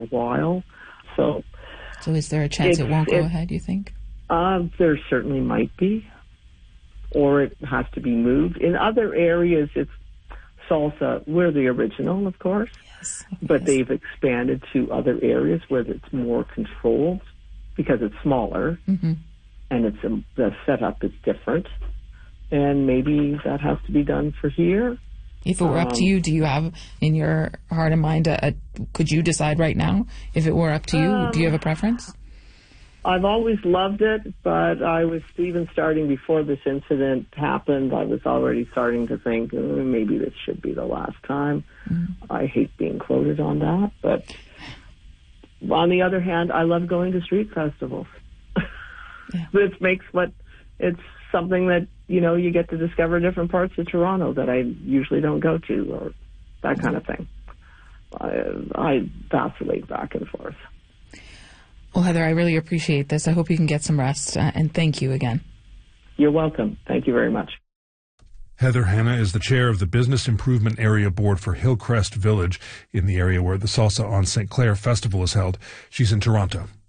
a while. So is there a chance it won't go ahead, you think? There certainly might be, or it has to be moved. In other areas, it's salsa. We're the original, of course, but they've expanded to other areas where it's more controlled because it's smaller, and the setup is different. And maybe that has to be done for here. If it were up to you, do you have in your heart and mind, could you decide right now if it were up to you? Do you have a preference? I've always loved it, but I was even starting before this incident happened. I was already starting to think maybe this should be the last time. I hate being quoted on that, but on the other hand, I love going to street festivals. It's something that, you get to discover different parts of Toronto that I usually don't go to, or that kind of thing. I vacillate back and forth. Well, Heather, I really appreciate this. I hope you can get some rest, and thank you again. You're welcome. Thank you very much. Heather Hanna is the chair of the Business Improvement Area Board for Hillcrest Village, in the area where the Salsa on St. Clair Festival is held. She's in Toronto.